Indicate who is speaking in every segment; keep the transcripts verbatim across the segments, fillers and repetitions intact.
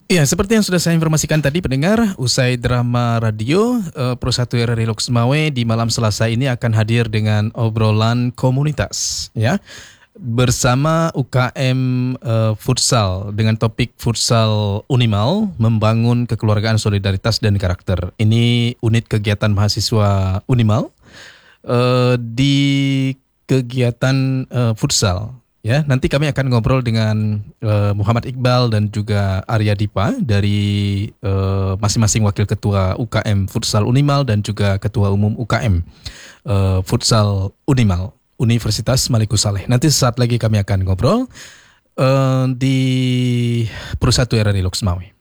Speaker 1: Ya, seperti yang sudah saya informasikan tadi pendengar, usai drama radio, uh, Pro satu R R I Lok Sumawe di malam Selasa ini akan hadir dengan obrolan komunitas, ya, bersama U K M uh, Futsal dengan topik Futsal Unimal, membangun kekeluargaan, solidaritas dan karakter. Ini unit kegiatan mahasiswa Unimal uh, di kegiatan uh, futsal. Ya, nanti kami akan ngobrol dengan uh, Muhammad Iqbal dan juga Arya Dipa dari uh, masing-masing wakil ketua U K M Futsal Unimal dan juga ketua umum U K M uh, Futsal Unimal Universitas Malikus Saleh. Nanti sesaat lagi kami akan ngobrol uh, di Pro satu R R I Lok Sumawe.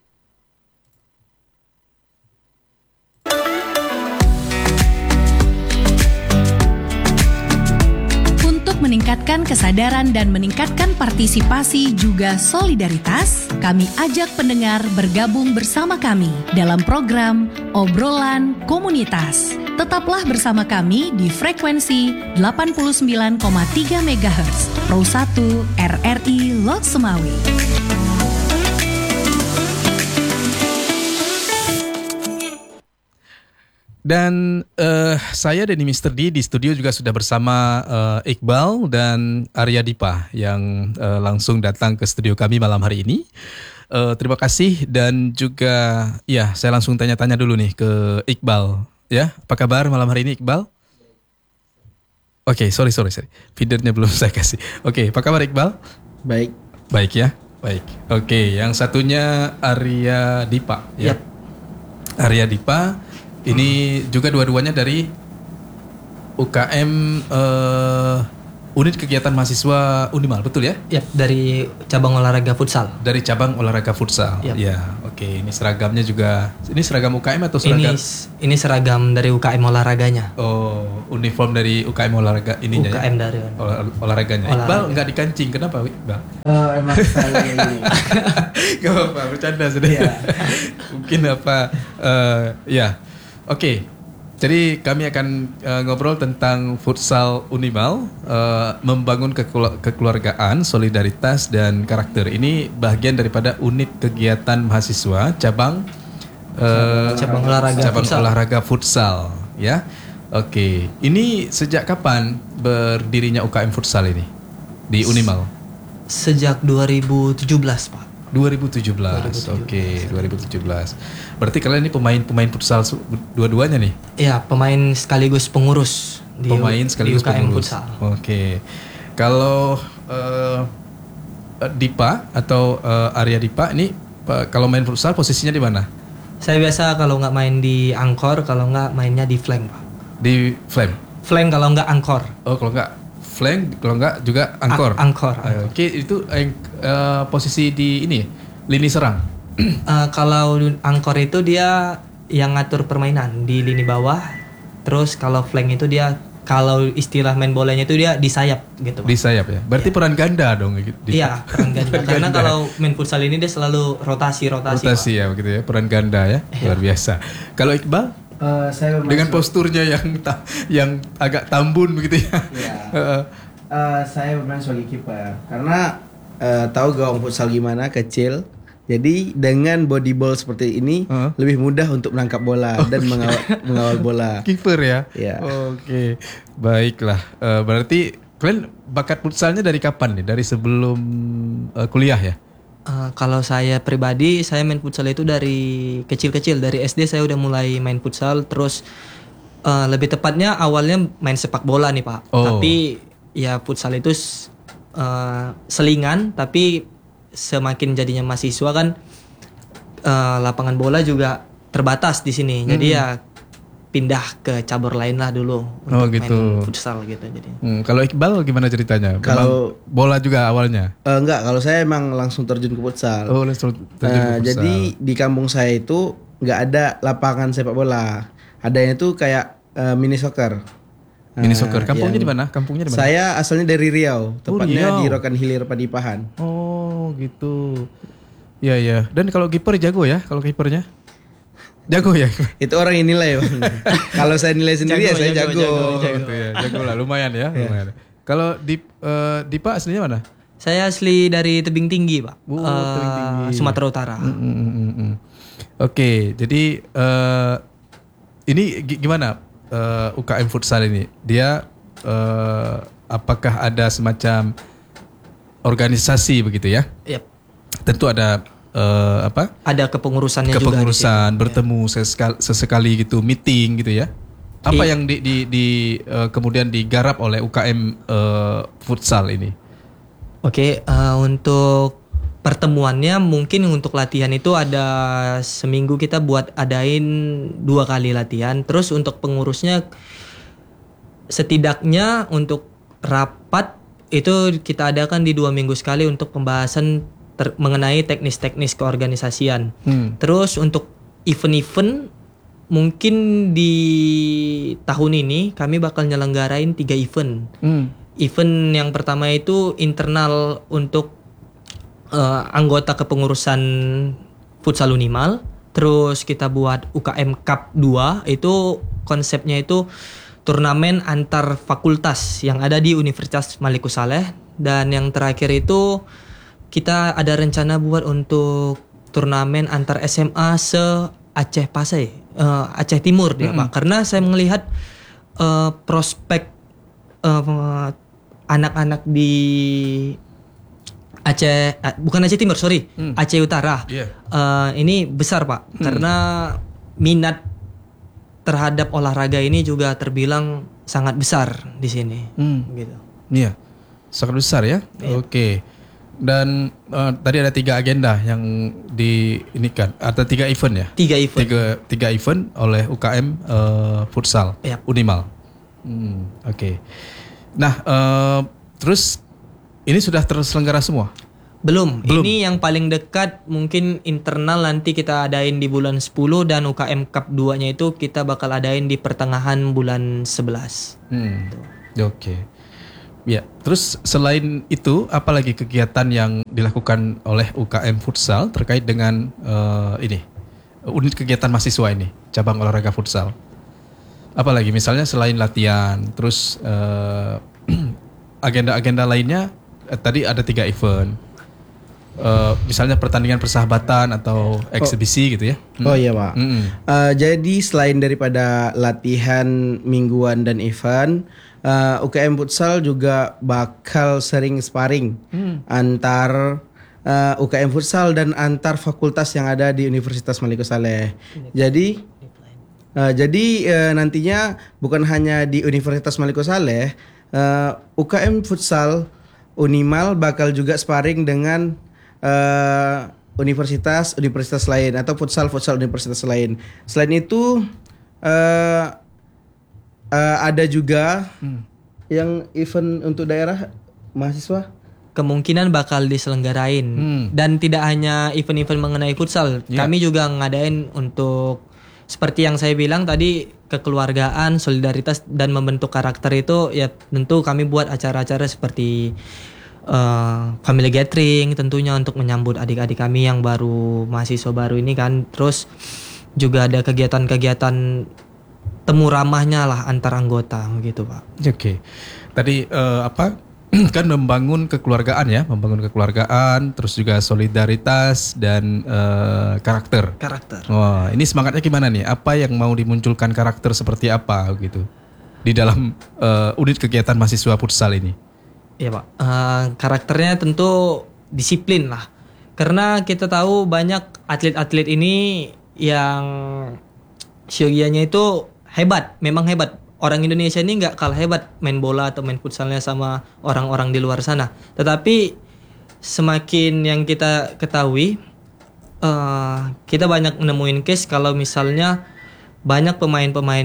Speaker 2: Meningkatkan kesadaran dan meningkatkan partisipasi juga solidaritas, kami ajak pendengar bergabung bersama kami dalam program Obrolan Komunitas. Tetaplah bersama kami di frekuensi delapan puluh sembilan koma tiga megahertz Pro satu R R I Lok Sumawe.
Speaker 1: Dan uh, saya Denny Mister D di studio juga sudah bersama uh, Iqbal dan Arya Dipa yang uh, langsung datang ke studio kami malam hari ini. Uh, terima kasih dan juga ya saya langsung tanya-tanya dulu nih ke Iqbal. Ya, apa kabar malam hari ini Iqbal? Oke, okay, sorry sorry sorry, feedernya belum saya kasih. Oke, okay, apa kabar Iqbal?
Speaker 3: Baik.
Speaker 1: Baik ya, baik. Oke, okay, yang satunya Arya Dipa. Ya.
Speaker 3: Yep.
Speaker 1: Arya Dipa. Ini juga dua-duanya dari U K M uh, unit kegiatan mahasiswa Unimal, betul ya?
Speaker 3: Ya, dari cabang olahraga futsal.
Speaker 1: Dari cabang olahraga futsal.
Speaker 3: Yep.
Speaker 1: Ya, oke. Okay. Ini seragamnya juga. Ini seragam U K M atau seragam?
Speaker 3: Ini ini seragam dari U K M olahraganya.
Speaker 1: Oh, uniform dari U K M olahraga ininya.
Speaker 3: U K M
Speaker 1: ya?
Speaker 3: dari
Speaker 1: Olah, olahraganya.
Speaker 3: Olahraga.
Speaker 1: Iqbal nggak dikancing, kenapa Iqbal?
Speaker 3: Oh, emang saya ini.
Speaker 1: Gak apa-apa, bercanda sudah. Ya. Mungkin apa? Uh, ya. Oke, okay, jadi kami akan uh, ngobrol tentang futsal Unimal, uh, membangun kekelu- kekeluargaan, solidaritas dan karakter. Ini bagian daripada unit kegiatan mahasiswa cabang uh,
Speaker 3: cabang olahraga
Speaker 1: cabang
Speaker 3: futsal.
Speaker 1: olahraga futsal, ya. Oke, okay. Ini sejak kapan berdirinya U K M Futsal ini di Unimal?
Speaker 3: Sejak dua ribu tujuh belas, Pak.
Speaker 1: dua ribu tujuh belas, oke, okay, dua ribu tujuh belas. Berarti kalian ini pemain-pemain futsal dua-duanya nih?
Speaker 3: Iya, pemain sekaligus pengurus di
Speaker 1: pemain sekaligus
Speaker 3: di U K M
Speaker 1: pengurus.
Speaker 3: futsal.
Speaker 1: Oke, okay. Kalau uh, Dipa atau uh, Arya Dipa ini uh, kalau main futsal posisinya di mana?
Speaker 3: Saya biasa kalau nggak main di angkor, kalau nggak mainnya di flank, Pak.
Speaker 1: Di flank?
Speaker 3: Flank kalau nggak angkor.
Speaker 1: Oh, kalau nggak flank, kalau nggak juga angkor.
Speaker 3: A- angkor.
Speaker 1: Uh, Oke, okay, itu yang uh, posisi di ini lini serang.
Speaker 3: uh, kalau angkor itu dia yang ngatur permainan di lini bawah. Terus kalau flank itu dia kalau istilah main bolanya itu dia di sayap gitu, Pak.
Speaker 1: Di sayap ya. Berarti ya. Peran ganda dong gitu.
Speaker 3: Iya, peran ganda. Karena kalau main futsal ini dia selalu rotasi-rotasi.
Speaker 1: Rotasi Pak. Ya begitu ya, peran ganda ya. Ya. Luar biasa. Kalau Iqbal?
Speaker 4: Uh, saya
Speaker 1: dengan posturnya yang ta- yang agak tambun begitu ya.
Speaker 4: Ya. uh, uh, saya bermain sebagai kiper karena uh, tahu gawang futsal gimana, kecil. Jadi dengan body ball seperti ini uh. lebih mudah untuk menangkap bola okay. dan mengawal, mengawal bola.
Speaker 1: Kiper ya.
Speaker 4: Ya.
Speaker 1: Oke, okay. Baiklah. Uh, berarti kalian bakat futsalnya dari kapan nih? Dari sebelum uh, kuliah ya?
Speaker 3: Uh, kalau saya pribadi, saya main futsal itu dari kecil-kecil. Dari S D saya udah mulai main futsal. Terus uh, lebih tepatnya awalnya main sepak bola nih, Pak.
Speaker 1: Oh.
Speaker 3: Tapi ya futsal itu uh, selingan. Tapi semakin jadinya mahasiswa kan uh, lapangan bola juga terbatas di sini. Hmm. Jadi ya pindah ke cabur lain lah dulu untuk
Speaker 1: oh, gitu.
Speaker 3: main futsal gitu jadi.
Speaker 1: Hmm, kalau Iqbal gimana ceritanya?
Speaker 4: Kalau
Speaker 1: bola juga awalnya?
Speaker 4: Uh, enggak, kalau saya emang langsung terjun ke futsal.
Speaker 1: Oh, langsung terjun uh, ke futsal.
Speaker 4: Jadi di kampung saya itu nggak ada lapangan sepak bola. Adanya itu kayak uh, mini soccer.
Speaker 1: Mini soccer. Kampungnya di mana? Kampungnya di mana?
Speaker 4: Saya asalnya dari Riau, tepatnya
Speaker 1: oh, Riau.
Speaker 4: di Rokan Hilir Padipahan.
Speaker 1: Oh, gitu. Ya ya. Dan kalau kiper jago ya? Kalau kipernya? Jago ya?
Speaker 4: Itu orang yang nilai. Kalau saya nilai sendiri jago, ya saya jago.
Speaker 1: Jago, jago. jago. Oh, gitu ya. Jago lah, lumayan ya. Lumayan. Kalau di uh, Dipa aslinya mana?
Speaker 3: Saya asli dari Tebing Tinggi, Pak.
Speaker 1: Oh,
Speaker 3: Eh,
Speaker 1: Tebing Tinggi.
Speaker 3: Sumatera Utara.
Speaker 1: Mm, mm, mm, mm, mm. Oke, jadi eh, ini gi- gimana eh, U K M Futsal ini? Dia eh, apakah ada semacam organisasi begitu ya?
Speaker 3: Yap.
Speaker 1: Tentu ada eh, apa?
Speaker 3: Ada kepengurusannya juga.
Speaker 1: Kepengurusan,
Speaker 3: di situ.
Speaker 1: bertemu sesekali, sesekali gitu, meeting gitu ya. Apa
Speaker 3: Iya.
Speaker 1: yang di, di, di eh, kemudian digarap oleh U K M eh, Futsal ini?
Speaker 3: Oke, eh, untuk pertemuannya mungkin untuk latihan itu ada seminggu kita buat adain dua kali latihan. Terus untuk pengurusnya setidaknya untuk rapat itu kita adakan di dua minggu sekali untuk pembahasan ter- mengenai teknis-teknis keorganisasian.
Speaker 1: Hmm.
Speaker 3: Terus untuk event-event mungkin di tahun ini kami bakal nyelenggarain tiga event.
Speaker 1: Hmm.
Speaker 3: Event yang pertama itu internal untuk eh, anggota kepengurusan Futsal Unimal. Terus kita buat U K M Cup dua, itu konsepnya itu turnamen antar fakultas yang ada di Universitas Malikus Saleh. Dan yang terakhir itu kita ada rencana buat untuk turnamen antar S M A se Aceh Pasai, eh, Aceh Timur dia Pak. Karena saya melihat eh, prospek eh, anak-anak di Aceh, eh, bukan Aceh Timur, sorry, Aceh Utara.
Speaker 1: Iya.
Speaker 3: Eh, ini besar Pak, karena minat terhadap olahraga ini juga terbilang sangat besar di sini.
Speaker 1: Hmm.
Speaker 3: Gitu.
Speaker 1: Iya, sangat besar ya. Oke. Dan eh, tadi ada tiga agenda yang di ini kan, ada tiga event ya.
Speaker 3: Tiga event.
Speaker 1: Tiga tiga event oleh U K M eh, Futsal
Speaker 3: Yap.
Speaker 1: Unimal. Hmm, Oke. Nah, eh, terus ini sudah terselenggara semua.
Speaker 3: Belum.
Speaker 1: Belum.
Speaker 3: Ini yang paling dekat mungkin internal nanti kita adain di bulan sepuluh dan U K M Cup dua-nya itu kita bakal adain di pertengahan bulan sebelas.
Speaker 1: Hmm. Oke. Ya, terus selain itu apalagi kegiatan yang dilakukan oleh U K M Futsal terkait dengan eh, ini unit kegiatan mahasiswa ini, cabang olahraga futsal. Apalagi misalnya selain latihan, terus eh, agenda-agenda lainnya eh, tadi ada tiga event. Eh, misalnya pertandingan persahabatan atau eksibisi gitu ya.
Speaker 4: Oh iya Pak.
Speaker 1: Mm-mm.
Speaker 4: Eh, jadi selain daripada latihan mingguan dan event, eh, U K M Futsal juga bakal sering sparring antar eh, U K M Futsal dan antar fakultas yang ada di Universitas Malikus Saleh. Jadi eh, jadi eh, nantinya bukan hanya di Universitas Malikus Saleh, eh, U K M Futsal Unimal bakal juga sparring dengan eh, universitas universitas lain atau futsal futsal universitas lain. Selain itu eh, eh, ada juga yang event untuk daerah mahasiswa.
Speaker 3: Kemungkinan bakal diselenggarain.
Speaker 1: Hmm.
Speaker 3: Dan tidak hanya event-event mengenai futsal,
Speaker 1: Ya.
Speaker 3: kami juga ngadain untuk seperti yang saya bilang tadi, kekeluargaan, solidaritas dan membentuk karakter itu ya tentu kami buat acara-acara seperti uh, family gathering tentunya untuk menyambut adik-adik kami yang baru mahasiswa baru ini kan. Terus juga ada kegiatan-kegiatan temu ramahnya lah antar anggota gitu Pak.
Speaker 1: Oke. Tadi eh, apa? Kan membangun kekeluargaan ya, membangun kekeluargaan, terus juga solidaritas dan eh, karakter.
Speaker 3: Karakter.
Speaker 1: Wah, ini semangatnya gimana nih? Apa yang mau dimunculkan karakter seperti apa gitu di dalam eh, unit kegiatan mahasiswa futsal ini?
Speaker 3: Iya Pak, Eh, karakternya tentu disiplin lah. Karena kita tahu banyak atlet-atlet ini yang syogianya itu hebat, memang hebat. Orang Indonesia ini nggak kalah hebat main bola atau main futsalnya sama orang-orang di luar sana. Tetapi semakin yang kita ketahui, eh, kita banyak menemuin case kalau misalnya banyak pemain-pemain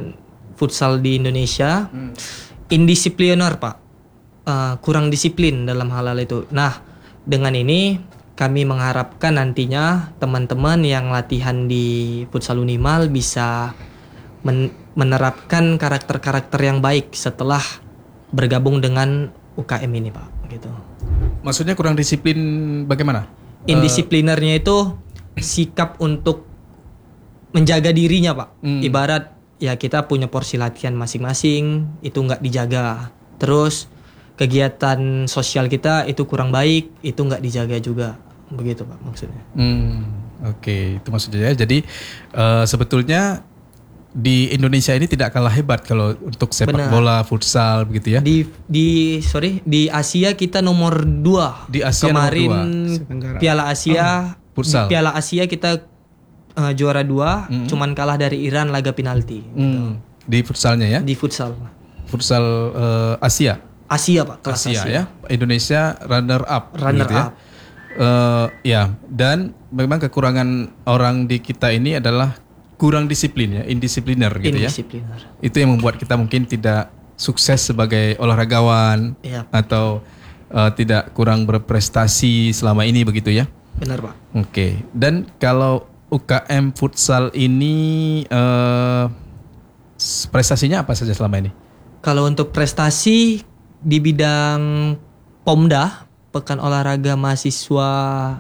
Speaker 3: futsal di Indonesia indisipliner Pak. Uh, kurang disiplin dalam hal-hal itu. Nah, dengan ini kami mengharapkan nantinya teman-teman yang latihan di Futsal Unimal bisa men- menerapkan karakter-karakter yang baik setelah bergabung dengan U K M ini, Pak. Gitu.
Speaker 1: Maksudnya kurang disiplin bagaimana?
Speaker 3: Indisiplinernya itu sikap untuk menjaga dirinya, Pak.
Speaker 1: Hmm.
Speaker 3: Ibarat ya kita punya porsi latihan masing-masing, itu nggak dijaga. Terus kegiatan sosial kita itu kurang baik, itu nggak dijaga juga, begitu Pak maksudnya.
Speaker 1: Hmm, oke, okay. Itu maksudnya ya. Jadi uh, sebetulnya di Indonesia ini tidak kalah hebat kalau untuk sepak
Speaker 3: Benar.
Speaker 1: bola, futsal begitu ya.
Speaker 3: Di di sorry di Asia kita nomor dua.
Speaker 1: Di Asia
Speaker 3: kemarin
Speaker 1: nomor
Speaker 3: dua. Piala Asia,
Speaker 1: oh, futsal.
Speaker 3: Piala Asia kita uh, juara dua,
Speaker 1: hmm.
Speaker 3: cuman kalah dari Iran laga penalti.
Speaker 1: Hmm. Gitu. Di futsalnya ya?
Speaker 3: Di futsal.
Speaker 1: Futsal uh, Asia.
Speaker 3: Asia Pak, kelas
Speaker 1: Asia,
Speaker 3: Asia
Speaker 1: ya. Indonesia runner up.
Speaker 3: Runner
Speaker 1: gitu ya.
Speaker 3: up.
Speaker 1: Uh, ya, dan memang kekurangan orang di kita ini adalah kurang disiplin ya, indisipliner gitu
Speaker 3: Indisipliner.
Speaker 1: ya. Itu yang membuat kita mungkin tidak sukses sebagai olahragawan
Speaker 3: Iya.
Speaker 1: atau uh, tidak kurang berprestasi selama ini begitu ya.
Speaker 3: Benar Pak.
Speaker 1: Oke. Dan kalau U K M futsal ini uh, prestasinya apa saja selama ini?
Speaker 3: Kalau untuk prestasi di bidang Pomda, Pekan Olahraga Mahasiswa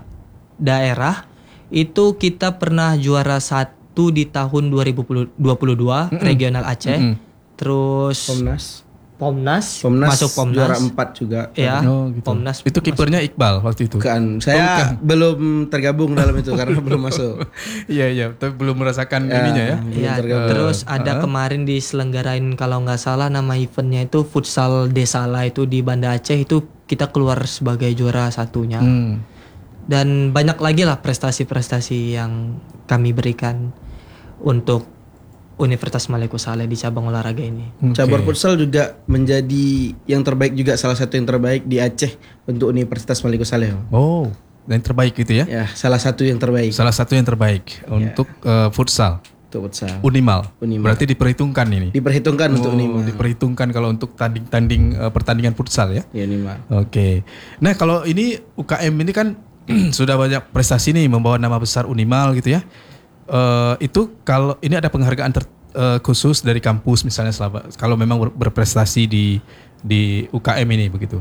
Speaker 3: Daerah, itu kita pernah juara satu di tahun dua ribu dua puluh dua mm-hmm. regional Aceh.
Speaker 1: Mm-hmm.
Speaker 3: Terus
Speaker 4: Pomnas.
Speaker 3: Pomnas,
Speaker 4: Pomnas
Speaker 3: masuk Pomnas.
Speaker 4: Juara empat juga.
Speaker 3: Ya,
Speaker 1: oh, gitu.
Speaker 3: Pomnas.
Speaker 1: Itu kipernya Iqbal waktu itu.
Speaker 4: Bukan, saya
Speaker 1: Oh, bukan.
Speaker 4: belum tergabung dalam itu karena belum masuk.
Speaker 1: Iya iya, tapi belum merasakan
Speaker 4: Ya,
Speaker 1: ininya ya.
Speaker 4: belum
Speaker 3: Ya,
Speaker 4: tergabung.
Speaker 3: terus ada
Speaker 1: Uh-huh.
Speaker 3: kemarin diselenggarain kalau nggak salah nama eventnya itu futsal Desala itu di Banda Aceh, itu kita keluar sebagai juara satunya.
Speaker 1: Hmm.
Speaker 3: Dan banyak lagi lah prestasi-prestasi yang kami berikan untuk Universitas Malik Saleh di cabang olahraga ini.
Speaker 1: Okay.
Speaker 4: Cabur futsal juga menjadi yang terbaik juga, salah satu yang terbaik di Aceh untuk Universitas Malik Saleh.
Speaker 1: Oh, yang terbaik gitu ya?
Speaker 4: Ya, salah satu yang terbaik
Speaker 1: Salah satu yang terbaik untuk uh, futsal.
Speaker 4: untuk futsal.
Speaker 1: Unimal.
Speaker 4: Unimal.
Speaker 1: Berarti diperhitungkan ini.
Speaker 4: Diperhitungkan untuk
Speaker 1: Oh,
Speaker 4: Unimal.
Speaker 1: diperhitungkan kalau untuk tanding-tanding uh, pertandingan futsal ya.
Speaker 4: Ya, Unimal.
Speaker 1: Oke. Nah, kalau ini U K M ini kan sudah banyak prestasi nih membawa nama besar Unimal gitu ya. Uh, itu kalau ini ada penghargaan ter, uh, khusus dari kampus misalnya selama kalau memang ber, berprestasi di di U K M ini begitu.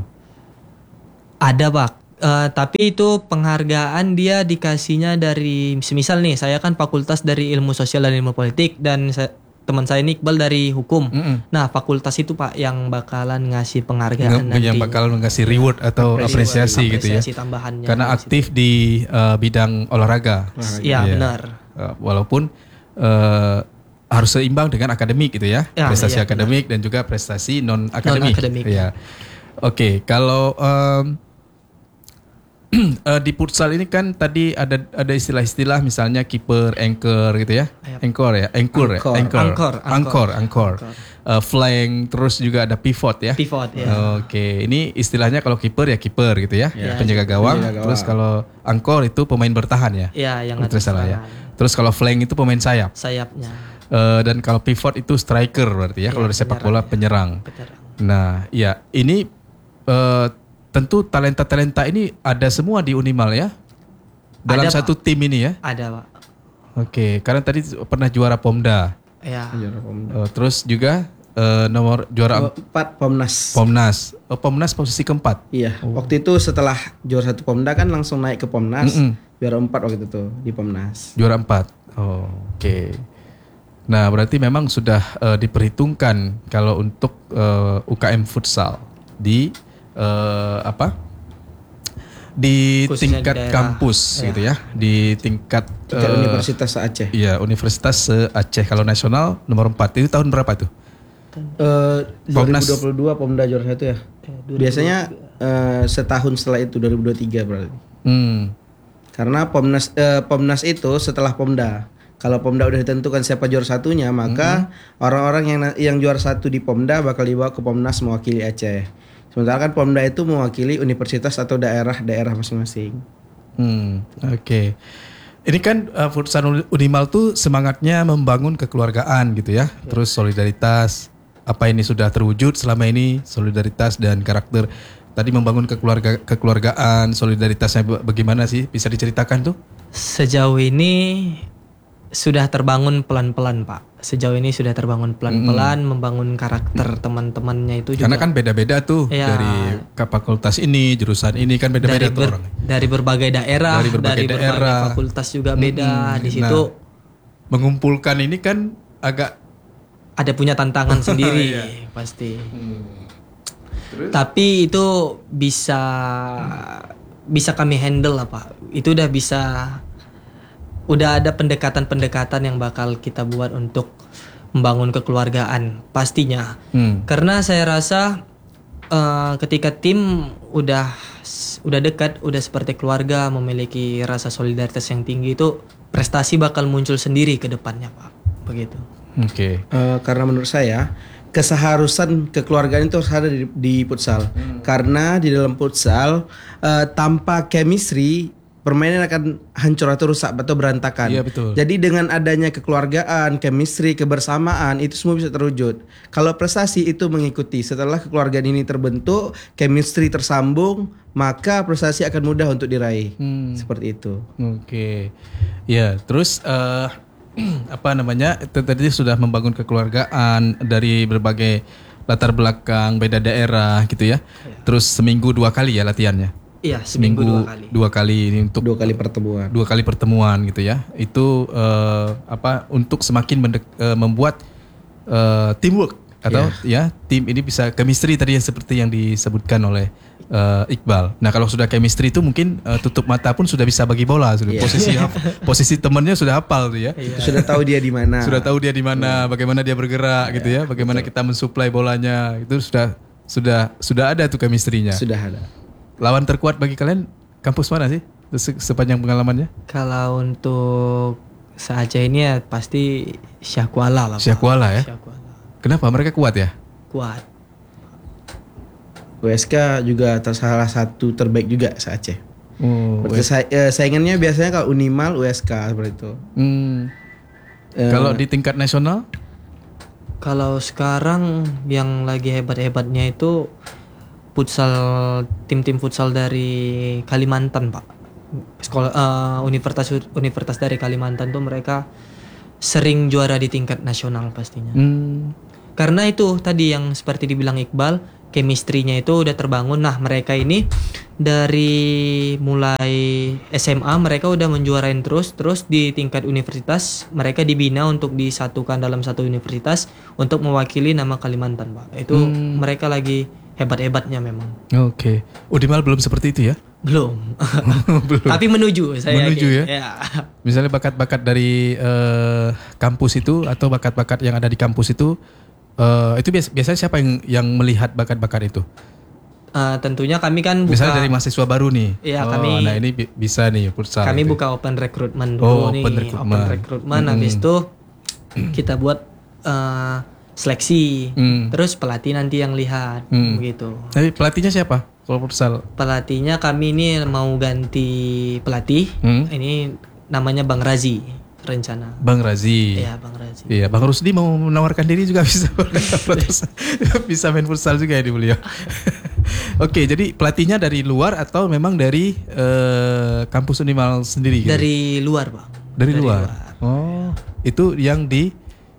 Speaker 3: Ada Pak. Uh, tapi itu penghargaan dia dikasihnya dari, semisal nih saya kan fakultas dari ilmu sosial dan ilmu politik, dan saya, teman saya ini Iqbal dari hukum.
Speaker 1: Mm-mm.
Speaker 3: Nah fakultas itu Pak yang bakalan ngasih penghargaan
Speaker 1: Nge-
Speaker 3: nanti.
Speaker 1: yang bakal ngasih reward atau apresiasi, gitu ya.
Speaker 3: Apresiasi tambahannya.
Speaker 1: Karena
Speaker 3: di
Speaker 1: aktif di uh, bidang olahraga.
Speaker 3: situ. Ya
Speaker 1: Iya.
Speaker 3: benar.
Speaker 1: Uh, walaupun uh, harus seimbang dengan akademik gitu ya.
Speaker 3: Ya,
Speaker 1: prestasi
Speaker 3: iya,
Speaker 1: akademik dan juga prestasi non akademik.
Speaker 3: Non-akademik.
Speaker 1: Ya. Oke, kalau um, uh, di futsal ini kan tadi ada ada istilah-istilah misalnya kiper, anchor gitu ya.
Speaker 3: Yap.
Speaker 1: Anchor ya, anchor ya,
Speaker 4: Angkor.
Speaker 1: anchor,
Speaker 3: Angkor,
Speaker 1: anchor,
Speaker 3: angkor.
Speaker 1: anchor. Uh, flank, terus juga ada pivot ya.
Speaker 3: Pivot ya.
Speaker 1: Oke, ini istilahnya kalau kiper ya kiper gitu ya,
Speaker 3: Ya.
Speaker 1: penjaga gawang.
Speaker 4: Penjaga gawang.
Speaker 1: Terus kalau angkor itu pemain bertahan ya.
Speaker 3: Ya yang
Speaker 1: Terus
Speaker 3: atas
Speaker 1: salah ya.
Speaker 3: tangan.
Speaker 1: Terus kalau flank itu pemain sayap.
Speaker 3: Sayapnya.
Speaker 1: Eh, dan kalau pivot itu striker berarti ya,
Speaker 3: Ya,
Speaker 1: kalau di sepak
Speaker 3: penyerang,
Speaker 1: bola
Speaker 3: ya.
Speaker 1: penyerang.
Speaker 3: Penyerang.
Speaker 1: Nah, ya ini eh, tentu talenta-talenta ini ada semua di Unimal ya. Dalam
Speaker 3: Ada,
Speaker 1: satu tim ini ya.
Speaker 3: Ada Pak.
Speaker 1: Oke, karena tadi pernah juara Pomda.
Speaker 3: Ya.
Speaker 4: Juara Pomda.
Speaker 1: Eh, terus juga eh, nomor juara
Speaker 4: Oh, empat Pomnas.
Speaker 1: Pomnas. Oh, Pomnas posisi keempat.
Speaker 4: Iya, waktu itu setelah juara satu Pomda kan langsung naik ke Pomnas.
Speaker 1: Mm-mm.
Speaker 4: Juara empat waktu itu di Pomnas.
Speaker 1: Juara empat. Oh, oke. Nah, berarti memang sudah eh, diperhitungkan kalau untuk eh, U K M futsal di eh, apa? Di
Speaker 3: Khususnya
Speaker 1: tingkat
Speaker 3: di daerah.
Speaker 1: kampus
Speaker 3: Ya.
Speaker 1: gitu ya, di tingkat
Speaker 4: Tingkat
Speaker 1: eh,
Speaker 4: Universitas Aceh.
Speaker 1: Iya, Universitas se-Aceh. Kalau nasional nomor empat. Itu tahun berapa tuh?
Speaker 4: Eh,
Speaker 1: Pomnas.
Speaker 4: dua ribu dua puluh dua Pomda juara satu ya. Biasanya eh, setahun setelah itu dua ribu dua puluh tiga berarti.
Speaker 1: Hmm.
Speaker 4: Karena Pomnas eh, Pomnas itu setelah Pomda. Kalau Pomda udah ditentukan siapa juara satunya, maka orang-orang yang yang juara satu di Pomda bakal dibawa ke Pomnas mewakili Aceh. Sementara kan Pomda itu mewakili universitas atau daerah-daerah masing-masing.
Speaker 1: Hmm, oke. Ini kan uh, futsal Unimal tuh semangatnya membangun kekeluargaan gitu ya. Terus solidaritas. Apa ini sudah terwujud selama ini, solidaritas dan karakter. Tadi membangun kekeluarga kekeluargaan, solidaritasnya ba- bagaimana sih? Bisa diceritakan tuh?
Speaker 3: Sejauh ini sudah terbangun pelan-pelan Pak. Sejauh ini sudah terbangun pelan-pelan, membangun karakter teman-temannya itu juga.
Speaker 1: Karena kan beda-beda tuh
Speaker 3: Iya.
Speaker 1: dari ke fakultas ini, jurusan ini kan beda-beda
Speaker 3: dari,
Speaker 1: tuh
Speaker 3: ber-
Speaker 1: orang.
Speaker 3: dari berbagai daerah,
Speaker 1: Dari berbagai daerah.
Speaker 3: fakultas juga beda.
Speaker 1: Mm-mm.
Speaker 3: Di situ
Speaker 1: Nah, mengumpulkan ini kan agak
Speaker 3: ada punya tantangan sendiri
Speaker 1: Iya.
Speaker 3: pasti. Tapi itu bisa bisa kami handle lah Pak. Itu udah bisa, udah ada pendekatan-pendekatan yang bakal kita buat untuk membangun kekeluargaan pastinya. Hmm. Karena saya rasa uh, ketika tim udah udah dekat, udah seperti keluarga, memiliki rasa solidaritas yang tinggi, itu prestasi bakal muncul sendiri ke depannya Pak. Begitu.
Speaker 1: Oke. Okay.
Speaker 4: Uh, karena menurut saya keseharusan kekeluargaan itu harus ada di, di futsal. Hmm. Karena di dalam futsal uh, tanpa chemistry permainan akan hancur atau rusak atau berantakan.
Speaker 1: Iya betul.
Speaker 4: Jadi dengan adanya kekeluargaan, chemistry, kebersamaan itu semua bisa terwujud. Kalau prestasi itu mengikuti setelah kekeluargaan ini terbentuk, chemistry tersambung, maka prestasi akan mudah untuk diraih. Hmm. Seperti itu.
Speaker 1: Oke. Okay. Ya, terus uh, apa namanya? Tadi sudah membangun kekeluargaan dari berbagai latar belakang, beda daerah gitu ya. Ya. Terus seminggu dua kali ya latihannya.
Speaker 3: Iya, seminggu, seminggu dua kali.
Speaker 1: Dua kali ini untuk
Speaker 4: dua kali pertemuan.
Speaker 1: Dua kali pertemuan gitu ya. Itu uh, apa untuk semakin mendek, uh, membuat uh, teamwork atau yeah. ya tim ini bisa chemistry tadi yang seperti yang disebutkan oleh uh, Iqbal. Nah, kalau sudah chemistry itu mungkin uh, tutup mata pun sudah bisa bagi bola, sudah yeah. posisi posisi temannya sudah hafal tuh ya.
Speaker 4: Yeah. Sudah tahu dia di mana.
Speaker 1: Sudah tahu dia di mana, yeah. bagaimana dia bergerak yeah. gitu ya, bagaimana Betul. kita mensuplai bolanya. Itu sudah sudah sudah ada tuh chemistry-nya.
Speaker 4: Sudah ada.
Speaker 1: Lawan terkuat bagi kalian kampus mana sih sepanjang pengalamannya?
Speaker 3: Kalau untuk se-Aceh ini ya pasti Syah Kuala lah.
Speaker 1: Syah Kuala ya? Syah Kuala. Kenapa? Mereka kuat ya?
Speaker 3: Kuat.
Speaker 4: U S K juga salah satu terbaik juga se-Aceh. Oh, Sa- eh, saingannya biasanya kalau Unimal, U S K seperti itu.
Speaker 1: Hmm. Uh, kalau di tingkat nasional?
Speaker 3: Kalau sekarang yang lagi hebat-hebatnya itu futsal, tim-tim futsal dari Kalimantan Pak. Sekolah uh, universitas universitas dari Kalimantan tuh mereka sering juara di tingkat nasional pastinya. Hmm. Karena itu tadi yang seperti dibilang Iqbal, chemistry-nya itu udah terbangun. Nah, mereka ini dari mulai S M A mereka udah menjuarain terus, terus di tingkat universitas mereka dibina untuk disatukan dalam satu universitas untuk mewakili nama Kalimantan, Pak. Itu hmm. mereka lagi hebat-hebatnya memang.
Speaker 1: Oke. Okay. Unimal belum seperti itu ya?
Speaker 3: Belum. belum. Tapi menuju saya.
Speaker 1: Menuju
Speaker 3: yakin.
Speaker 1: ya?
Speaker 3: ya.
Speaker 1: Misalnya bakat-bakat dari uh, kampus itu atau bakat-bakat yang ada di kampus itu uh, itu biasa, biasanya siapa yang yang melihat bakat-bakat itu?
Speaker 3: Uh, tentunya kami kan buka.
Speaker 1: Misalnya dari mahasiswa baru nih.
Speaker 3: Iya,
Speaker 1: oh,
Speaker 3: kami.
Speaker 1: Nah, ini bi- bisa nih futsal.
Speaker 3: Kami
Speaker 1: gitu.
Speaker 3: buka open recruitment dulu
Speaker 1: oh,
Speaker 3: nih.
Speaker 1: Open recruitment.
Speaker 3: Open recruitment hmm. habis itu kita buat uh, seleksi, hmm. terus pelatih nanti yang lihat, hmm. begitu.
Speaker 1: Tapi pelatihnya siapa? Kalau futsal?
Speaker 3: Pelatihnya kami ini mau ganti pelatih. Hmm. Ini namanya Bang Razi rencana.
Speaker 1: Bang Razi.
Speaker 3: Iya, Bang Razi.
Speaker 1: Iya, Bang Rusdi mau menawarkan diri juga bisa. Bisa main futsal juga ya di beliau. Oke, jadi pelatihnya dari luar atau memang dari uh, kampus Unimal sendiri? Gitu?
Speaker 3: Dari luar, Bang.
Speaker 1: Dari, dari luar. luar. Oh, itu yang di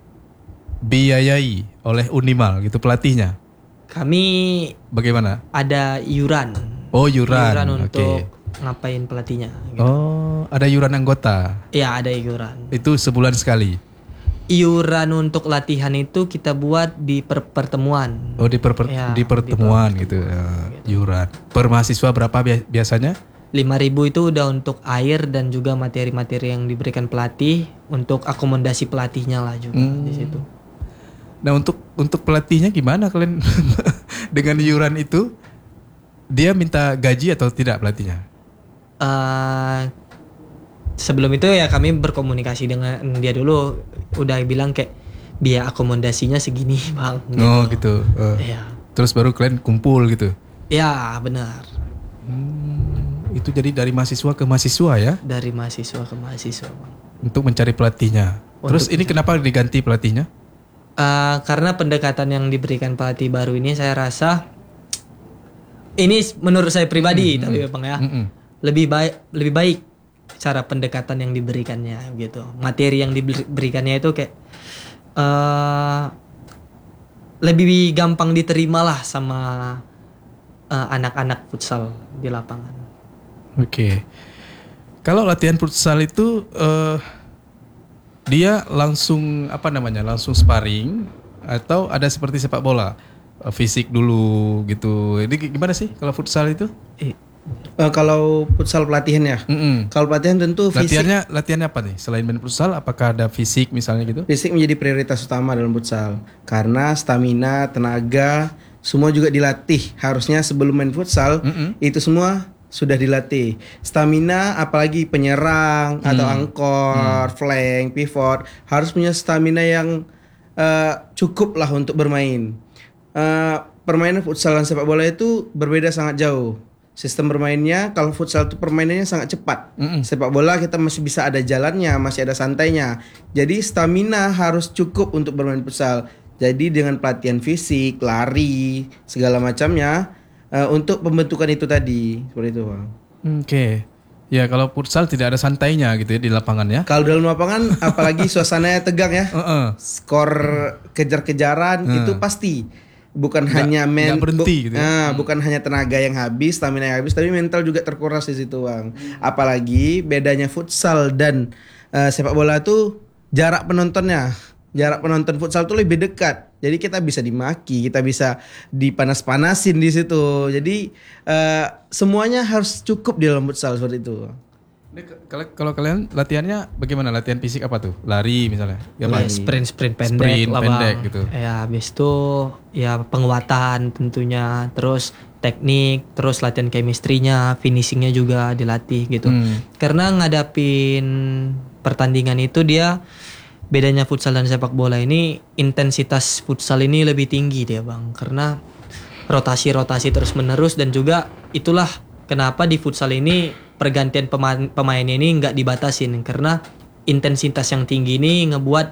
Speaker 1: biayai oleh Unimal gitu pelatihnya.
Speaker 3: Kami
Speaker 1: bagaimana?
Speaker 3: Ada iuran.
Speaker 1: Oh, iuran.
Speaker 3: Iuran untuk
Speaker 1: okay.
Speaker 3: ngapain pelatihnya gitu.
Speaker 1: Oh, ada iuran anggota.
Speaker 3: Iya, ada iuran.
Speaker 1: Itu sebulan sekali.
Speaker 3: Iuran untuk latihan itu kita buat di per- pertemuan.
Speaker 1: Oh, di, per- ya, di pertemuan di gitu. Ya, gitu. Iuran. Per mahasiswa berapa biasanya?
Speaker 3: lima ribu itu udah untuk air dan juga materi-materi yang diberikan pelatih, untuk akomodasi pelatihnya lah juga hmm. di situ.
Speaker 1: Nah, untuk untuk pelatihnya gimana kalian dengan iuran itu? Dia minta gaji atau tidak pelatihnya?
Speaker 3: Uh, sebelum itu ya kami berkomunikasi dengan dia dulu, udah bilang kayak biaya akomodasinya segini bang. Gitu.
Speaker 1: Oh gitu. Uh.
Speaker 3: Iya.
Speaker 1: Terus baru kalian kumpul gitu?
Speaker 3: Ya benar.
Speaker 1: Hmm, itu jadi dari mahasiswa ke mahasiswa ya?
Speaker 3: Dari mahasiswa ke mahasiswa bang.
Speaker 1: Untuk mencari pelatihnya. Untuk Terus ini kenapa diganti pelatihnya?
Speaker 3: Uh, karena pendekatan yang diberikan pelatih baru ini saya rasa ini menurut saya pribadi mm-hmm. tapi bang ya mm-hmm. lebih baik lebih baik cara pendekatan yang diberikannya gitu, materi yang diberikannya itu kayak uh, lebih gampang diterima lah sama uh, anak-anak futsal di lapangan.
Speaker 1: Oke, okay. Kalau latihan futsal itu uh, dia langsung apa namanya langsung sparring atau ada seperti sepak bola uh, fisik dulu gitu. Jadi gimana sih kalau futsal itu?
Speaker 3: Eh,
Speaker 4: Uh, kalau futsal pelatihannya,
Speaker 1: Mm-mm.
Speaker 4: kalau pelatihan tentu fisik.
Speaker 1: Latihannya latihannya apa nih? Selain main futsal, apakah ada fisik misalnya gitu?
Speaker 4: Fisik menjadi prioritas utama dalam futsal karena stamina, tenaga semua juga dilatih. Harusnya sebelum main futsal
Speaker 1: Mm-mm.
Speaker 4: itu semua sudah dilatih. Stamina apalagi penyerang
Speaker 1: Hmm.
Speaker 4: atau angkor, flank, pivot harus punya stamina yang uh, cukup lah untuk bermain. Uh, permainan futsal dan sepak bola itu berbeda sangat jauh. Sistem bermainnya kalau futsal itu permainannya sangat cepat.
Speaker 1: Mm-mm.
Speaker 4: Sepak bola kita masih bisa ada jalannya, masih ada santainya. Jadi stamina harus cukup untuk bermain futsal. Jadi dengan pelatihan fisik, lari, segala macamnya uh, untuk pembentukan itu tadi. Seperti itu, Bang.
Speaker 1: Oke. Ya kalau futsal tidak ada santainya gitu ya di lapangan ya.
Speaker 4: Kalau dalam lapangan apalagi suasananya tegang ya.
Speaker 1: Heeh.
Speaker 4: Skor kejar-kejaran
Speaker 1: Hmm.
Speaker 4: itu pasti. Bukan
Speaker 1: Nggak-
Speaker 4: hanya men,
Speaker 1: nggak berhenti gitu ya.
Speaker 4: ah, bukan hanya tenaga yang habis, stamina yang habis, tapi mental juga terkuras di situ, Bang. Apalagi bedanya futsal dan eh, sepak bola tuh jarak penontonnya. Jarak penonton futsal tuh lebih dekat. Jadi kita bisa dimaki, kita bisa dipanas-panasin di situ. Jadi eh, semuanya harus cukup di dalam futsal seperti itu.
Speaker 1: Ini ke- Kalau kalau kalian latihannya bagaimana? Latihan fisik apa tuh? Lari misalnya? Ya,
Speaker 3: ya,
Speaker 1: Bang?
Speaker 3: sprint sprint pendek
Speaker 1: Sprint
Speaker 3: lah,
Speaker 1: pendek
Speaker 3: Bang.
Speaker 1: gitu.
Speaker 3: Ya habis itu ya penguatan tentunya, terus teknik, terus latihan chemistry-nya, finishingnya juga dilatih gitu.
Speaker 1: Hmm.
Speaker 3: Karena ngadapin pertandingan itu dia bedanya futsal dan sepak bola ini, intensitas futsal ini lebih tinggi dia, Bang, karena rotasi-rotasi terus menerus, dan juga itulah kenapa di futsal ini pergantian pemain pemainnya ini nggak dibatasin, karena intensitas yang tinggi ini ngebuat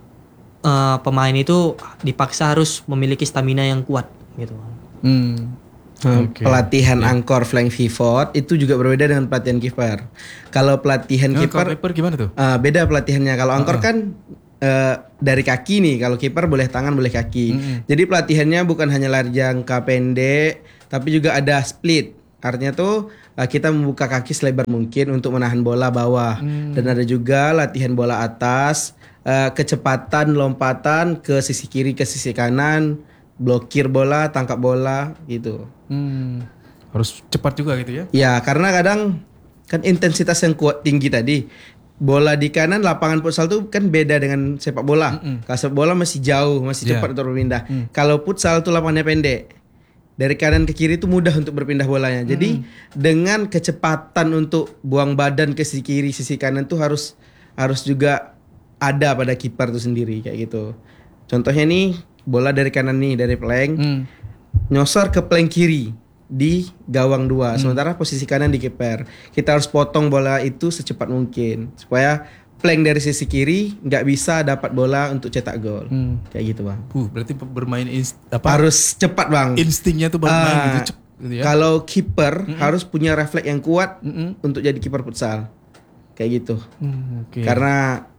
Speaker 3: eh, pemain itu dipaksa harus memiliki stamina yang kuat gitu.
Speaker 1: Hmm.
Speaker 4: Hmm,
Speaker 1: Oke.
Speaker 4: Pelatihan angkor, flank, pivot itu juga berbeda dengan pelatihan kiper. Kalau pelatihan
Speaker 1: Nah,
Speaker 4: kiper
Speaker 1: kalau kiper gimana tuh?
Speaker 4: ah, beda pelatihannya. Kalau angkor kan eh, dari kaki nih. Kalau kiper boleh tangan, boleh kaki. Jadi pelatihannya bukan hanya lari jangka pendek, tapi juga ada split. Artinya tuh eh, kita membuka kaki selebar mungkin untuk menahan bola bawah. Dan ada juga latihan bola atas, eh, kecepatan lompatan ke sisi kiri, ke sisi kanan, blokir bola, tangkap bola gitu.
Speaker 1: Hmm. Harus cepat juga gitu ya?
Speaker 4: Ya, karena kadang kan intensitas yang kuat tinggi tadi. Bola di kanan lapangan futsal tuh kan beda dengan sepak bola. Kalau sepak bola masih jauh, masih
Speaker 1: Yeah.
Speaker 4: cepat untuk berpindah. Kalau futsal tuh lapangannya pendek. Dari kanan ke kiri itu mudah untuk berpindah bolanya. Jadi dengan kecepatan untuk buang badan ke sisi kiri, sisi kanan tuh harus harus juga ada pada kiper tuh sendiri kayak gitu. Contohnya nih, bola dari kanan nih, dari flank.
Speaker 1: Hmm.
Speaker 4: Nyosor ke flank kiri di gawang dua, sementara posisi kanan di kiper. Kita harus potong bola itu secepat mungkin supaya flank dari sisi kiri nggak bisa dapat bola untuk cetak gol.
Speaker 1: Hmm.
Speaker 4: Kayak gitu, Bang.
Speaker 1: Uh, berarti bermain inst- apa?
Speaker 4: Harus cepat, Bang.
Speaker 1: Instingnya tuh bermain
Speaker 4: Ah,
Speaker 1: gitu, cep- gitu ya.
Speaker 4: Kalau kiper harus punya refleks yang kuat
Speaker 1: Mm-mm.
Speaker 4: untuk jadi kiper futsal. Kayak gitu.
Speaker 1: Hmm, oke.
Speaker 4: Karena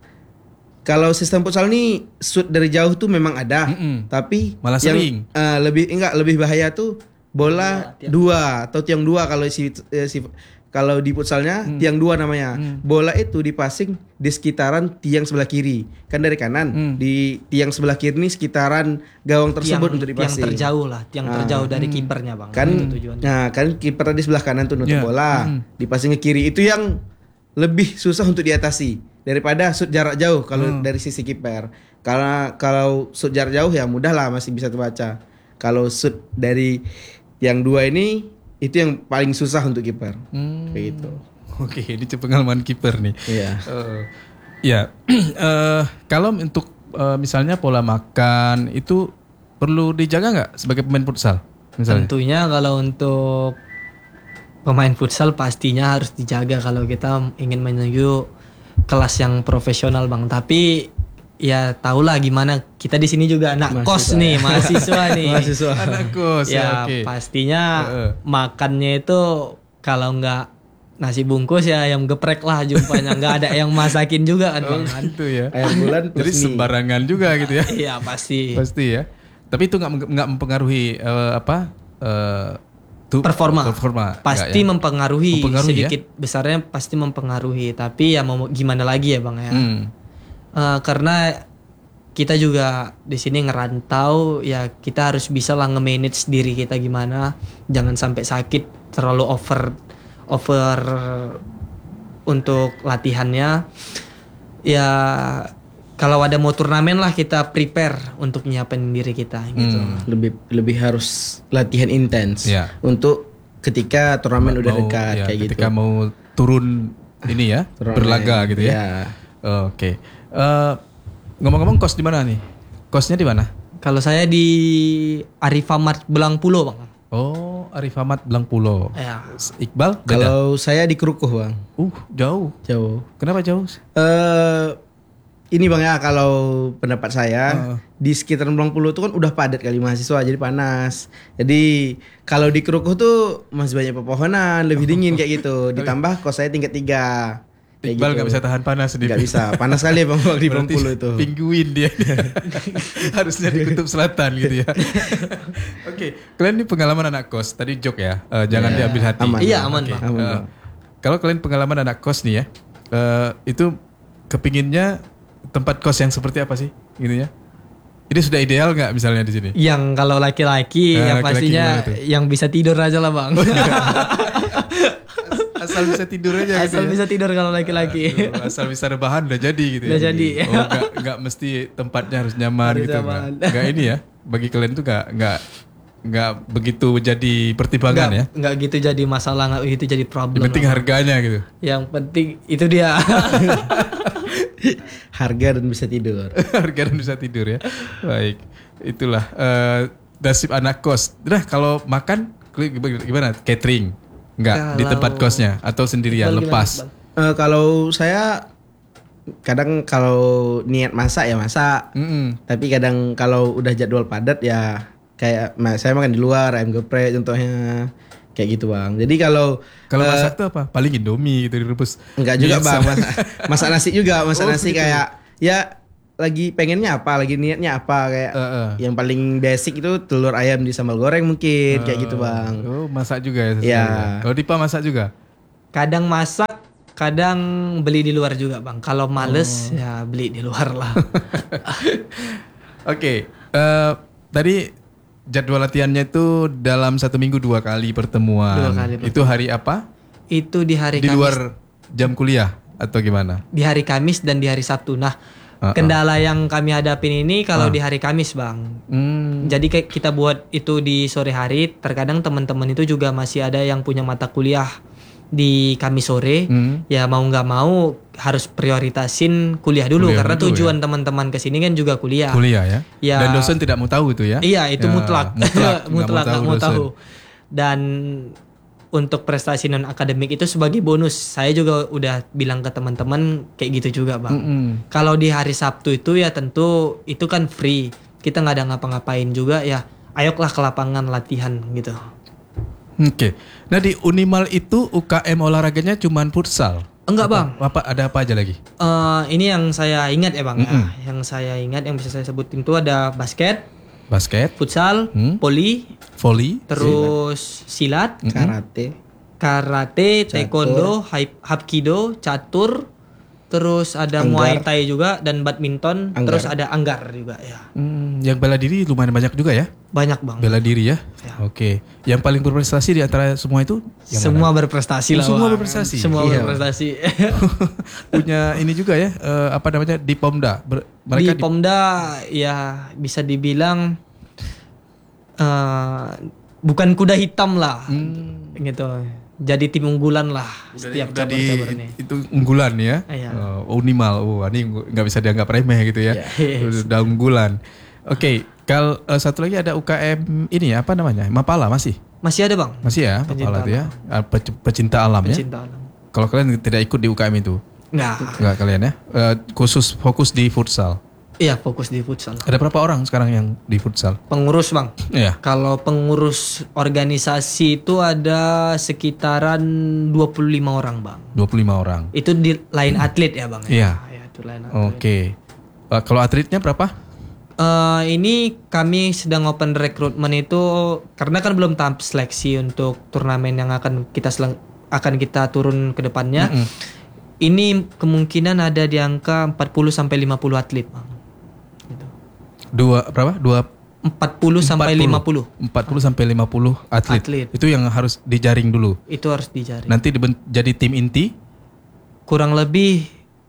Speaker 4: kalau sistem futsal nih shoot dari jauh tuh memang ada,
Speaker 1: Mm-mm.
Speaker 4: tapi
Speaker 1: Malah
Speaker 4: yang
Speaker 1: sering.
Speaker 4: eh, lebih enggak lebih bahaya tuh bola dua atau tiang dua kalau si, eh, si kalau di futsalnya
Speaker 1: Hmm.
Speaker 4: tiang dua namanya. Bola itu dipasing di sekitaran tiang sebelah kiri, kan dari kanan.
Speaker 1: Hmm.
Speaker 4: Di tiang sebelah kiri ini sekitaran gawang tersebut untuk
Speaker 3: Yang
Speaker 4: dipasing.
Speaker 3: terjauh lah, yang
Speaker 4: Ah.
Speaker 3: terjauh dari kipernya, Bang.
Speaker 4: Kan,
Speaker 3: Itu tujuannya.
Speaker 4: nah kan kiper tadi sebelah kanan tuh nutup
Speaker 1: Ya.
Speaker 4: bola,
Speaker 1: Hmm.
Speaker 4: dipasing ke kiri itu yang lebih susah untuk diatasi daripada shoot jarak jauh kalau
Speaker 1: Hmm.
Speaker 4: dari sisi kiper. Karena kalau shoot jarak jauh ya mudah lah, masih bisa terbaca. Kalau shoot dari yang dua ini itu yang paling susah untuk kiper.
Speaker 1: Hmm.
Speaker 4: Kayak gitu.
Speaker 1: Oke, ini pengalaman kiper nih.
Speaker 4: Iya.
Speaker 1: Eh, ya, eh, kalau untuk eh, misalnya pola makan itu perlu dijaga nggak sebagai pemain futsal? Misalnya.
Speaker 3: Tentunya kalau untuk pemain futsal pastinya harus dijaga kalau kita ingin menuju kelas yang profesional, Bang. Tapi ya tahulah gimana, kita di sini juga anak kos nih, mahasiswa nih.
Speaker 4: Mahasiswa.
Speaker 1: Anak kos ya,
Speaker 3: Ya
Speaker 1: oke.
Speaker 3: pastinya
Speaker 1: Heeh.
Speaker 3: makannya itu kalau nggak nasi bungkus ya ayam geprek lah jumpanya, nggak ada yang masakin juga kan, Bang. kan?
Speaker 1: Itu ya.
Speaker 4: Air bulan
Speaker 1: Jadi
Speaker 4: plus mie.
Speaker 1: sembarangan juga gitu ya.
Speaker 3: Iya pasti.
Speaker 1: Pasti ya. Tapi itu nggak nggak mempengaruhi eh, apa? eh, tuh,
Speaker 3: Performa.
Speaker 1: Performa.
Speaker 3: Pasti
Speaker 1: Nggak ya?
Speaker 3: mempengaruhi,
Speaker 1: Mempengaruhi ya?
Speaker 3: sedikit besarnya pasti mempengaruhi, tapi ya mau gimana lagi ya, Bang ya.
Speaker 1: Hmm.
Speaker 3: Eh, karena kita juga di sini ngerantau, ya kita harus bisa lah nge-manage diri kita gimana, jangan sampai sakit terlalu over over untuk latihannya. Ya kalau ada mau turnamen lah kita prepare untuk nyiapin diri kita gitu.
Speaker 1: Hmm.
Speaker 4: Lebih lebih harus latihan intens
Speaker 1: Ya.
Speaker 4: untuk ketika turnamen udah
Speaker 1: Mau-
Speaker 4: dekat
Speaker 1: ya,
Speaker 4: kayak gitu.
Speaker 1: ketika mau turun ini ya,
Speaker 4: Turnamen,
Speaker 1: berlaga gitu ya.
Speaker 4: ya.
Speaker 1: Oke. Eh, ngomong-ngomong kos di mana nih? Kosnya di mana?
Speaker 3: Kalau saya di Arifamat Belang Pulo bang.
Speaker 1: Oh, Arif Ahmad Belang Pulo.
Speaker 3: Ya.
Speaker 1: Iqbal? Beda?
Speaker 4: Kalau saya di Kerukuh bang,
Speaker 1: Uh, jauh.
Speaker 4: jauh.
Speaker 1: Kenapa jauh?
Speaker 4: Eh ini bang ya, kalau pendapat saya
Speaker 1: Heeh.
Speaker 4: di sekitar Belang Pulo itu kan udah padat kali mahasiswa, jadi panas. Jadi kalau di Kerukuh tuh masih banyak pepohonan, lebih dingin kayak gitu. Ditambah kos saya tingkat tiga. Kayak
Speaker 1: Iqbal
Speaker 4: gitu.
Speaker 1: nggak bisa tahan panas di
Speaker 4: Nggak bisa, panas sekali bang kalau di Belang
Speaker 1: Berarti
Speaker 4: Pulo itu.
Speaker 1: Penguin dia. Harusnya di kutub selatan gitu ya. Oke, kalian ini pengalaman anak kos. Tadi joke ya. Eh, jangan
Speaker 3: Iya.
Speaker 1: diambil hati.
Speaker 4: Aman.
Speaker 3: Iya, aman,
Speaker 1: Oke.
Speaker 3: Bang.
Speaker 4: Aman,
Speaker 1: Eh,
Speaker 4: Bang.
Speaker 1: kalau kalian pengalaman anak kos nih ya, eh, itu kepinginnya tempat kos yang seperti apa sih, gitu ya? Ini sudah ideal nggak misalnya di sini?
Speaker 3: Yang kalau laki-laki
Speaker 1: Nah,
Speaker 3: yang
Speaker 1: laki-laki
Speaker 3: pastinya
Speaker 1: gimana tuh?
Speaker 3: yang bisa tidur aja lah bang.
Speaker 1: Asal bisa tidur aja gitu
Speaker 3: Asal
Speaker 1: ya?
Speaker 3: bisa tidur kalau laki-laki.
Speaker 1: Aduh, asal bisa rebahan udah jadi gitu ya.
Speaker 3: Udah jadi.
Speaker 1: Oh, nggak nggak mesti tempatnya harus nyaman
Speaker 3: Harus
Speaker 1: gitu.
Speaker 3: nyaman.
Speaker 1: Nggak nggak ini ya. Bagi kalian tuh nggak nggak nggak begitu jadi pertimbangan ya.
Speaker 3: Nggak, nggak gitu jadi masalah, nggak gitu jadi problem.
Speaker 1: Yang penting
Speaker 3: lah, Bang.
Speaker 1: harganya gitu.
Speaker 3: Yang penting itu dia.
Speaker 4: Harga dan bisa tidur.
Speaker 1: Harga dan bisa tidur ya. Baik. Itulah eh, nasib anak kos. Nah, kalau makan gimana? Catering? Enggak, di
Speaker 3: Kalau-
Speaker 1: tempat kosnya atau sendirian
Speaker 3: Iqbal gimana,
Speaker 1: lepas.
Speaker 3: Iqbal?
Speaker 4: Eh, kalau saya kadang kalau niat masak ya masak.
Speaker 1: Mm-mm.
Speaker 4: Tapi kadang kalau udah jadwal padat ya kayak ma- saya makan di luar, ayam geprek contohnya. Kayak gitu bang. Jadi kalau
Speaker 1: Kalau
Speaker 4: eh,
Speaker 1: masak tuh apa? Paling Indomie gitu direbus.
Speaker 4: enggak juga
Speaker 1: Bisa.
Speaker 4: bang, masak, masak nasi juga, masak
Speaker 1: Oh,
Speaker 4: nasi
Speaker 1: gitu.
Speaker 4: kayak ya lagi pengennya apa, lagi niatnya apa kayak
Speaker 1: Eh, eh.
Speaker 4: yang paling basic itu telur ayam di sambal goreng mungkin kayak gitu bang.
Speaker 1: Oh, masak juga ya.
Speaker 4: Iya.
Speaker 1: sesuai. Kalau Dipa masak juga.
Speaker 3: Kadang masak, kadang beli di luar juga bang. Kalau males ya beli di luar lah.
Speaker 1: Oke, eh, tadi jadwal latihannya itu dalam satu minggu dua kali pertemuan.
Speaker 3: Dua kali
Speaker 1: Itu hari apa?
Speaker 3: Itu di hari
Speaker 1: Di
Speaker 3: Kamis,
Speaker 1: luar jam kuliah atau gimana?
Speaker 3: di hari Kamis dan di hari Sabtu. Nah,
Speaker 1: Uh-uh.
Speaker 3: kendala yang kami hadapin ini kalau di hari Kamis bang.
Speaker 1: Hmm.
Speaker 3: Jadi kayak kita buat itu di sore hari, terkadang teman-teman itu juga masih ada yang punya mata kuliah di Kamis sore.
Speaker 1: Hmm.
Speaker 3: Ya mau nggak mau harus prioritasin kuliah dulu
Speaker 1: Kuliah
Speaker 3: karena
Speaker 1: dulu,
Speaker 3: tujuan teman-teman kesini kan juga kuliah.
Speaker 1: Kuliah ya?
Speaker 3: Ya.
Speaker 1: Dan dosen tidak mau tahu itu ya?
Speaker 3: Iya itu
Speaker 1: Ya,
Speaker 3: mutlak,
Speaker 1: mutlak,
Speaker 3: mutlak nggak mau
Speaker 1: dosen.
Speaker 3: tahu. Dan untuk prestasi non akademik itu sebagai bonus, saya juga udah bilang ke teman-teman kayak gitu juga bang.
Speaker 1: Mm-mm.
Speaker 3: Kalau di hari Sabtu itu ya tentu itu kan free, kita nggak ada ngapa-ngapain juga ya. Ayolah ke lapangan latihan gitu.
Speaker 1: Oke. Nah di Unimal itu U K M olahraganya cuman futsal.
Speaker 3: Enggak bang.
Speaker 1: Apa ada apa aja lagi?
Speaker 3: Eh, ini yang saya ingat ya bang. ya.
Speaker 1: Mm-mm.
Speaker 3: Yang saya ingat yang bisa saya sebutin itu ada basket,
Speaker 1: Basket,
Speaker 3: futsal,
Speaker 1: Hmm.
Speaker 3: poli,
Speaker 1: volley,
Speaker 3: terus silat,
Speaker 4: Karate.
Speaker 3: karate,
Speaker 4: Catur.
Speaker 3: taekwondo, hai- hapkido, catur, terus ada
Speaker 4: Anggar.
Speaker 3: muay thai juga dan badminton,
Speaker 4: Anggar.
Speaker 3: terus ada anggar juga ya.
Speaker 1: Hmm, yang bela diri lumayan banyak juga ya?
Speaker 3: Banyak bang.
Speaker 1: Bela diri ya?
Speaker 3: Ya.
Speaker 1: Oke. Yang paling berprestasi di antara semua itu yang
Speaker 3: Semua
Speaker 1: mana?
Speaker 3: berprestasi
Speaker 1: Oh,
Speaker 3: lah.
Speaker 1: semua
Speaker 3: Bang.
Speaker 1: berprestasi?
Speaker 3: Semua
Speaker 4: Iya.
Speaker 3: berprestasi.
Speaker 1: Punya ini juga ya, eh, apa namanya, di Pomda. Ber-
Speaker 3: Di
Speaker 1: mereka di,
Speaker 3: Pomda ya bisa dibilang eh, bukan kuda hitam lah,
Speaker 1: Hmm.
Speaker 3: gitu. Jadi tim unggulan lah setiap
Speaker 1: udah di
Speaker 3: cabur-cabur ini.
Speaker 1: itu unggulan ya.
Speaker 3: Iya.
Speaker 1: Oh, Unimal. Oh, ini nggak bisa dianggap remeh gitu ya.
Speaker 3: Iya.
Speaker 1: Udah unggulan. Oke, kalau eh, satu lagi ada U K M ini ya, apa namanya? Mapala masih?
Speaker 3: Masih ada bang,
Speaker 1: Masih ya,
Speaker 3: Pecinta
Speaker 1: Mapala itu ya. Ah, pec- Pecinta alam ya.
Speaker 3: pecinta alam.
Speaker 1: Kalau kalian tidak ikut di U K M itu?
Speaker 3: Nggak,
Speaker 1: Enggak kalian ya? Eh, khusus fokus di futsal.
Speaker 3: iya fokus di futsal.
Speaker 1: Ada berapa orang sekarang yang di futsal?
Speaker 3: Pengurus bang.
Speaker 1: Iya.
Speaker 3: Kalau pengurus organisasi itu ada sekitaran dua puluh lima orang bang.
Speaker 1: dua puluh lima orang.
Speaker 3: Itu di lain atlet ya bang. ya?
Speaker 1: Iya.
Speaker 3: Ya, itu lain atlet.
Speaker 1: Oke. Eh, kalau atletnya berapa?
Speaker 3: Eh, ini kami sedang open recruitment itu karena kan belum tahap seleksi untuk turnamen yang akan kita seleng- akan kita turun ke depannya.
Speaker 1: Mm-mm.
Speaker 3: Ini kemungkinan ada di angka empat puluh sampai lima puluh atlet bang. Gitu.
Speaker 1: Dua berapa? Dua
Speaker 3: empat puluh sampai lima puluh.
Speaker 1: empat puluh sampai lima puluh atlet.
Speaker 3: Atlet.
Speaker 1: Itu yang harus dijaring dulu.
Speaker 3: Itu harus dijaring.
Speaker 1: Nanti diben- jadi tim inti
Speaker 3: Kurang lebih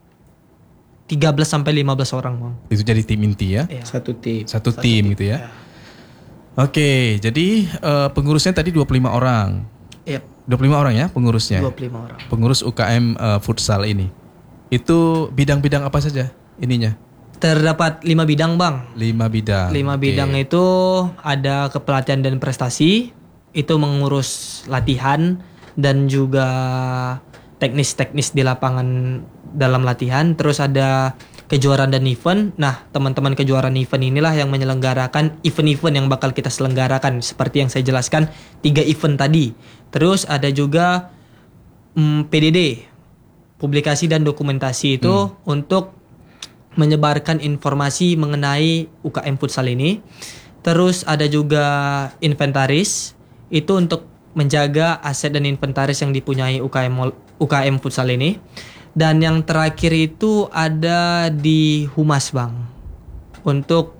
Speaker 3: tiga belas sampai lima belas orang, Bang.
Speaker 1: itu jadi tim inti ya.
Speaker 3: Iya.
Speaker 4: Satu tim.
Speaker 1: Satu, tim, gitu ya. Oke, jadi eh, pengurusnya tadi dua puluh lima orang.
Speaker 3: Iya,
Speaker 1: dua puluh lima orang ya pengurusnya.
Speaker 3: dua puluh lima orang.
Speaker 1: Pengurus U K M eh, futsal ini. Itu bidang-bidang apa saja ininya?
Speaker 3: Terdapat lima bidang, Bang.
Speaker 1: Lima bidang.
Speaker 3: Lima
Speaker 1: Oke.
Speaker 3: bidang itu ada kepelatihan dan prestasi, itu mengurus latihan dan juga teknis-teknis di lapangan dalam latihan. Terus ada kejuaraan dan event. Nah, teman-teman kejuaraan event inilah yang menyelenggarakan event-event yang bakal kita selenggarakan. Seperti yang saya jelaskan, tiga event tadi. Terus ada juga mm, P D D, publikasi dan dokumentasi itu
Speaker 1: Hmm.
Speaker 3: untuk menyebarkan informasi mengenai U K M futsal ini. Terus ada juga inventaris, itu untuk menjaga aset dan inventaris yang dipunyai U K M mol- U K M futsal ini. Dan yang terakhir itu ada di humas, Bang, untuk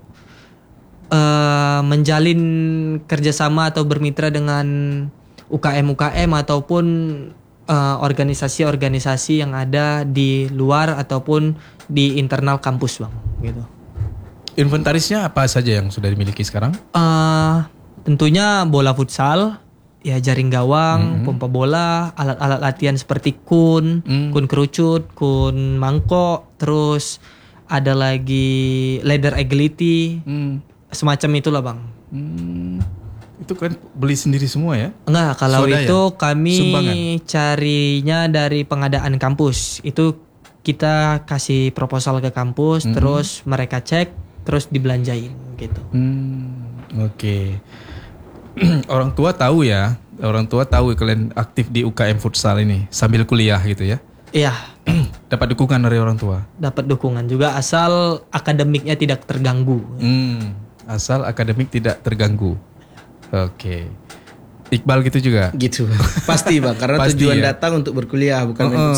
Speaker 3: eh, menjalin kerjasama atau bermitra dengan U K M U K M ataupun eh, organisasi-organisasi yang ada di luar ataupun di internal kampus, Bang, gitu.
Speaker 1: Inventarisnya apa saja yang sudah dimiliki sekarang?
Speaker 3: Eh, tentunya bola futsal, ya jaring gawang, pompa bola, alat-alat latihan seperti kun,
Speaker 1: Mm.
Speaker 3: kun kerucut, kun mangkok, terus ada lagi ladder agility,
Speaker 1: Hmm.
Speaker 3: semacam itulah, Bang.
Speaker 1: Hmm. Itu kan beli sendiri semua ya?
Speaker 3: Enggak, kalau
Speaker 1: Swadaya?
Speaker 3: itu kami
Speaker 1: Sumbangan?
Speaker 3: carinya dari pengadaan kampus. Itu kita kasih proposal ke kampus,
Speaker 1: Mm-hmm.
Speaker 3: terus mereka cek, terus dibelanjain gitu.
Speaker 1: Hmm. Oke. Orang tua tahu ya, orang tua tahu kalian aktif di U K M futsal ini sambil kuliah gitu ya.
Speaker 3: Iya,
Speaker 1: Dapat dukungan dari orang tua.
Speaker 3: dapat dukungan juga asal akademiknya tidak terganggu.
Speaker 1: Hmm. Asal akademik tidak terganggu. Oke. Iqbal gitu juga.
Speaker 4: Gitu. Pasti, Bang, karena
Speaker 1: Pasti,
Speaker 4: tujuan
Speaker 1: ya.
Speaker 4: datang untuk berkuliah bukan
Speaker 1: Heeh.